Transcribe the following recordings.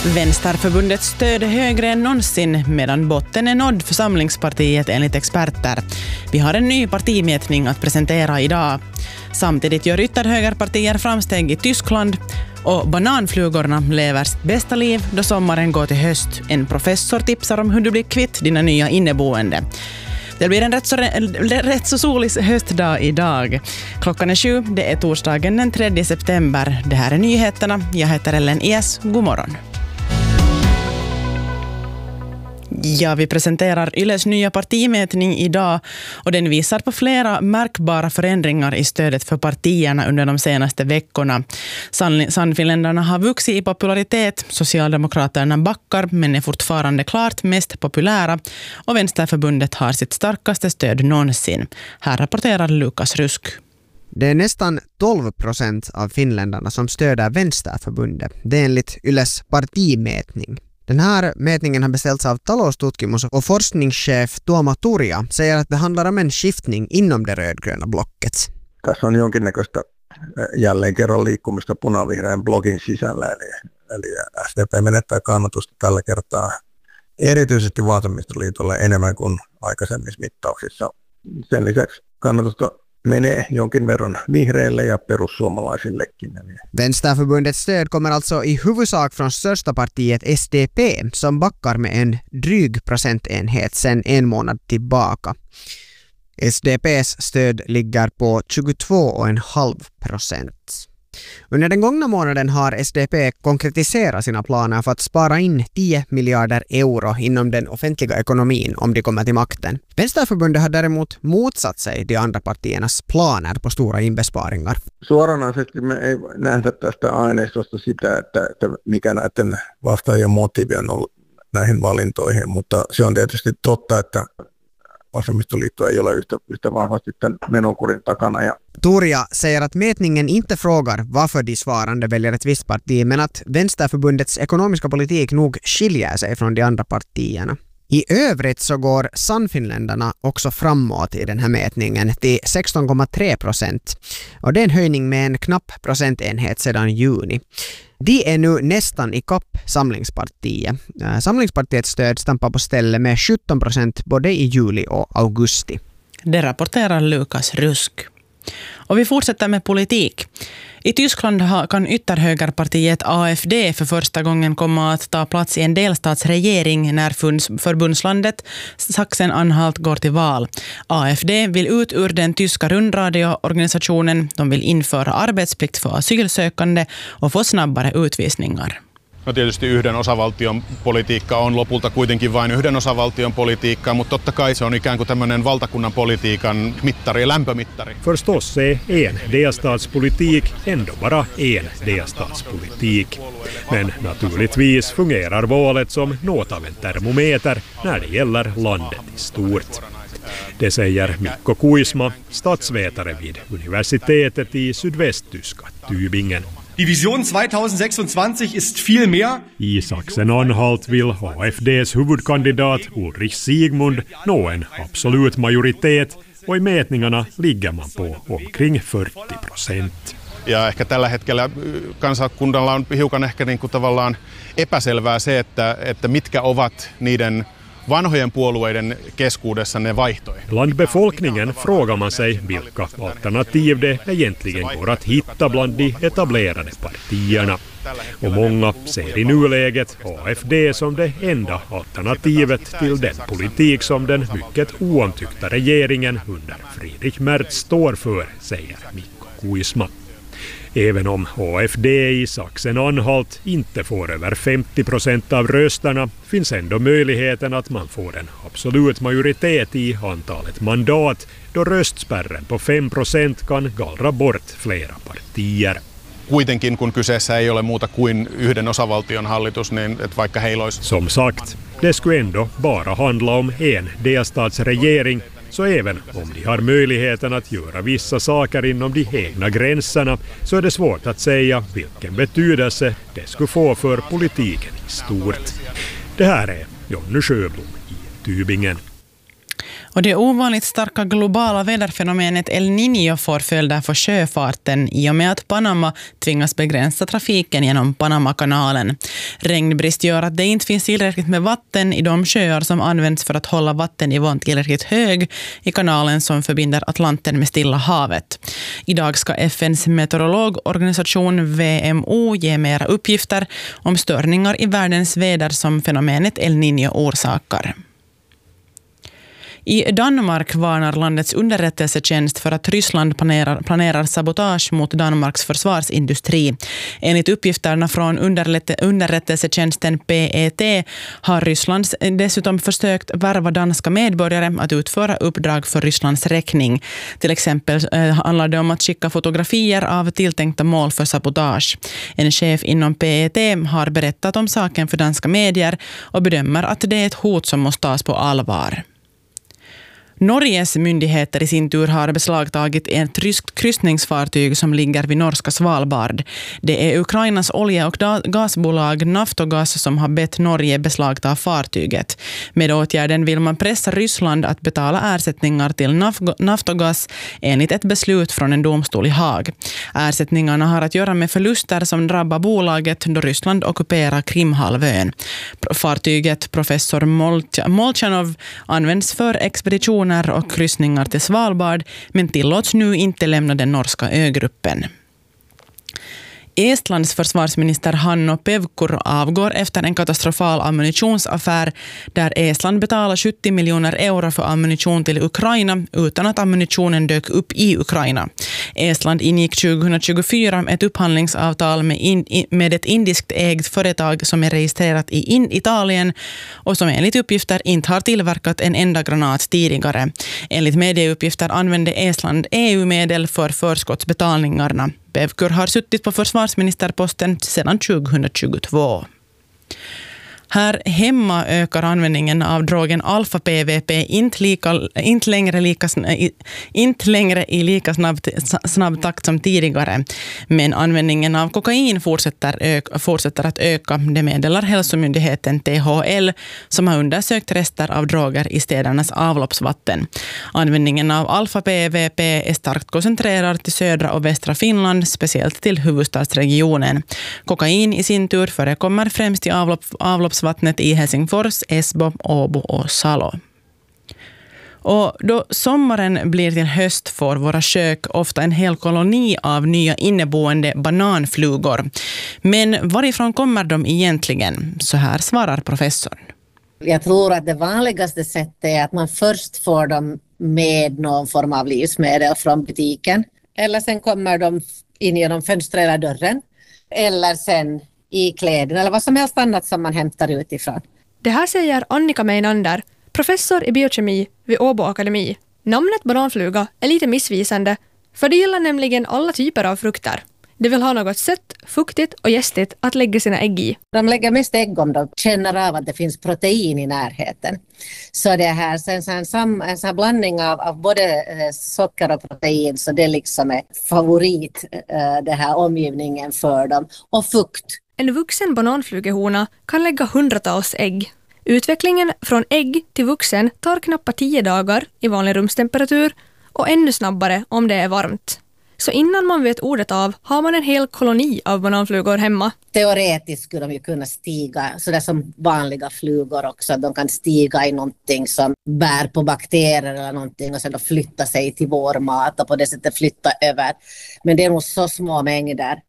Vänsterförbundets stöd är högre än någonsin medan botten är nådd för Samlingspartiet enligt experter. Vi har en ny partimätning att presentera idag. Samtidigt gör ytterhögerpartier framsteg i Tyskland och bananflugorna lever sitt bästa liv då sommaren går till höst. En professor tipsar om hur du blir kvitt dina nya inneboende. Det blir en rätt så solig höstdag idag. Klockan är 7, det är torsdagen den 3 september. Det här är nyheterna. Jag heter Ellen Ies. God morgon. Ja, vi presenterar Yles nya partimätning idag och den visar på flera märkbara förändringar i stödet för partierna under de senaste veckorna. Sannfinländarna har vuxit i popularitet, Socialdemokraterna backar men är fortfarande klart mest populära och Vänsterförbundet har sitt starkaste stöd någonsin. Här rapporterar Lukas Rusk. Det är nästan 12% av finländarna som stöder Vänsterförbundet. Det är enligt Yles partimätning. Den här mätningen har beställts av taloustutkimus och forskningschef Tuomo Turja säger att det handlar om en skiftning inom det rödgröna blocket. Tässä on jonkinnäköistä jälleen kerran liikkumista punavihreän blogin sisällä, eli SDP menettää kannatusta tällä kertaa erityisesti Vasemmistoliitolle enemmän kuin aikaisemmissa mittauksissa. Sen lisäksi kannatusta menee jonkin verran vihreille ja perussuomalaisillekin. Vänsterförbundets stöd kommer alltså i huvudsak från största partiet SDP som backar med en dryg procentenhet sedan en månad tillbaka. SDPs stöd ligger på 22,5%. Under den gångna månaden har SDP konkretiserat sina planer för att spara in 10 miljarder euro inom den offentliga ekonomin om de kommer till makten. Vänsterförbundet har däremot motsatt sig de andra partiernas planer på stora inbesparingar. Suoranaisesti me ei nähdä tästä aineistosta sitä, että mikä näiden vastaajien motiivi on ollut näihin valintoihin, mutta se on tietysti totta, että Vasemmistoliitto ei ole yhtä vahvasti tämän menokurin takana. Turja säger att mätningen inte frågar varför de svarande väljer ett visst parti men att Vänsterförbundets ekonomiska politik nog skiljer sig från de andra partierna. I övrigt så går Sannfinländarna också framåt i den här mätningen till 16,3%. Och det är en höjning med en knapp procentenhet sedan juni. De är nu nästan i kapp Samlingspartiet. Samlingspartiets stöd stampar på ställe med 17% både i juli och augusti. Det rapporterar Lukas Rusk. Och vi fortsätter med politik. I Tyskland kan ytterhögerpartiet AfD för första gången komma att ta plats i en delstatsregering när förbundslandet Sachsen-Anhalt går till val. AfD vill ut ur den tyska rundradioorganisationen. De vill införa arbetsplikt för asylsökande och få snabbare utvisningar. No tietysti yhden osavaltion politiikka on lopulta kuitenkin vain yhden osavaltion politiikkaa, mutta totta kai se on ikään kuin tämmöinen valtakunnan politiikan mittari, lämpömittari. Förstås är en delstatspolitik ändå bara en delstatspolitik. Men naturligtvis fungerar valet som något av en termometer när det gäller landet i stort. Det säger Mikko Kuisma, statsvetare vid universitetet i sydvästtyska Tübingen. Die Vision 2026 ist viel mehr. I Sachsen-Anhalt vill AfDs huvudkandidat Ulrich Siegmund nå en absolut majoritet och i mätningarna ligger man på omkring 40%. Ja ehkä tällä hetkellä kansakunnalla on hiukan ehkä niin kuin tavallaan epäselvää se, että mitkä ovat niiden vanhojen puolueiden keskuudessa ne vaihtoehdot. Bland befolkningen frågar man sig vilka alternativ det egentligen går att hitta bland de etablerade partierna. Och många ser i nuläget AfD som det enda alternativet till den politik som den mycket oomtyckta regeringen under Friedrich Merz står för, säger Mikko Kuisma. Även om AfD i Sachsen-Anhalt inte får över 50% av rösterna finns ändå möjligheten att man får en absolut majoritet i antalet mandat då röstspärren på 5% kan gallra bort flera partier. Kuitenkin kun kyseessä ei ole muuta kuin yhden osavaltion hallitus, niin että vaikka heillä olisi... Som sagt, det skulle ändå bara handla om en delstatsregering. Så även om de har möjligheten att göra vissa saker inom de egna gränserna så är det svårt att säga vilken betydelse det skulle få för politiken i stort. Det här är Jonny Sjöblom i Tübingen. Och det ovanligt starka globala väderfenomenet El Niño får följder för sjöfarten i och med att Panama tvingas begränsa trafiken genom Panamakanalen. Regnbrist gör att det inte finns tillräckligt med vatten i de sjöar som används för att hålla vattennivån tillräckligt hög i kanalen som förbinder Atlanten med Stilla havet. Idag ska FNs meteorologorganisation WMO ge mera uppgifter om störningar i världens väder som fenomenet El Niño orsakar. I Danmark varnar landets underrättelsetjänst för att Ryssland planerar sabotage mot Danmarks försvarsindustri. Enligt uppgifterna från underrättelsetjänsten PET har Ryssland dessutom försökt värva danska medborgare att utföra uppdrag för Rysslands räkning. Till exempel handlar det om att skicka fotografier av tilltänkta mål för sabotage. En chef inom PET har berättat om saken för danska medier och bedömer att det är ett hot som måste tas på allvar. Norges myndigheter i sin tur har beslagtagit ett ryskt kryssningsfartyg som ligger vid norska Svalbard. Det är Ukrainas olje- och gasbolag Naftogaz som har bett Norge beslagta fartyget. Med åtgärden vill man pressa Ryssland att betala ersättningar till Naftogaz enligt ett beslut från en domstol i Haag. Ersättningarna har att göra med förluster som drabbar bolaget då Ryssland ockuperar Krimhalvön. Fartyget Professor Molchanov används för expedition och kryssningar till Svalbard men tillåts nu inte lämna den norska ögruppen. Estlands försvarsminister Hanno Pevkur avgår efter en katastrofal ammunitionsaffär där Estland betalar 70 miljoner euro för ammunition till Ukraina utan att ammunitionen dök upp i Ukraina. Estland ingick 2024 ett upphandlingsavtal med ett indiskt ägt företag som är registrerat i Italien och som enligt uppgifter inte har tillverkat en enda granat tidigare. Enligt medieuppgifter använde Estland EU-medel för förskottsbetalningarna. Pevkur har suttit på försvarsministerposten sedan 2022. Här hemma ökar användningen av drogen alfa-PVP inte längre i lika snabb takt som tidigare. Men användningen av kokain fortsätter att öka. Det meddelar hälsomyndigheten THL som har undersökt rester av droger i städernas avloppsvatten. Användningen av alfa-PVP är starkt koncentrerad till södra och västra Finland, speciellt till huvudstadsregionen. Kokain i sin tur förekommer främst i avloppsvattnet i Helsingfors, Esbo, Åbo och Salo. Och då sommaren blir till höst får våra kök ofta en hel koloni av nya inneboende bananflugor. Men varifrån kommer de egentligen? Så här svarar professorn. Jag tror att det vanligaste sättet är att man först får dem med någon form av livsmedel från butiken. Eller sen kommer de in genom fönstret eller dörren. Eller sen i kläderna eller vad som helst annat som man hämtar utifrån. Det här säger Annika Meinander, professor i biokemi vid Åbo Akademi. Namnet bananfluga är lite missvisande, för det gäller nämligen alla typer av frukter. De vill ha något sött, fuktigt och jästigt att lägga sina ägg i. De lägger mest ägg om de känner av att det finns protein i närheten. Så det här en sån blandning av både socker och protein, så det är liksom ett favorit, det här omgivningen för dem. Och fukt. En vuxen bananflugehona kan lägga hundratals ägg. Utvecklingen från ägg till vuxen tar knappt 10 dagar i vanlig rumstemperatur och ännu snabbare om det är varmt. Så innan man vet ordet av har man en hel koloni av bananflugor hemma. Teoretiskt skulle de ju kunna stiga sådär som vanliga flugor också. De kan stiga i någonting som bär på bakterier eller någonting och sedan flytta sig till vår mat och på det sättet flytta över. Men det är nog så små mängder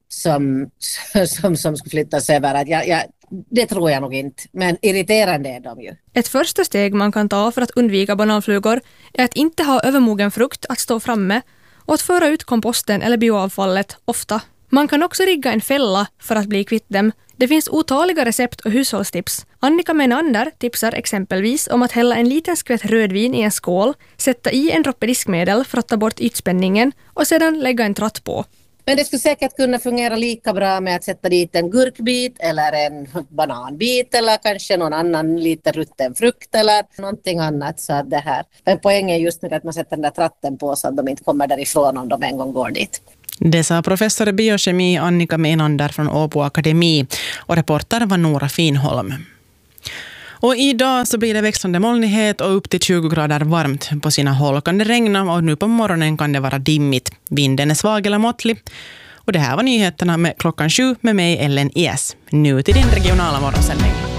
som ska flyttas över att det tror jag nog inte. Men irriterande är de ju. Ett första steg man kan ta för att undvika bananflugor är att inte ha övermogen frukt att stå framme och att föra ut komposten eller bioavfallet ofta. Man kan också rigga en fälla för att bli kvitt dem. Det finns otaliga recept och hushållstips. Annika Menander tipsar exempelvis om att hälla en liten skvätt rödvin i en skål, sätta i en droppe diskmedel för att ta bort ytspänningen och sedan lägga en tratt på. Men det skulle säkert kunna fungera lika bra med att sätta dit en gurkbit eller en bananbit eller kanske någon annan lite rutten frukt eller någonting annat. Så att det här. Men poängen är just nu att man sätter den där tratten på så att de inte kommer därifrån om de en gång går dit. Det sa professor i biokemi Annika Menander från Åbo Akademi och reporter var Nora Finholm. Och idag så blir det växlande molnighet och upp till 20 grader varmt. På sina håll kan det regna och nu på morgonen kan det vara dimmigt. Vinden är svag eller måttlig. Och det här var nyheterna med klockan 7 med mig Ellen Ies. Nu till din regionala morgonsändning.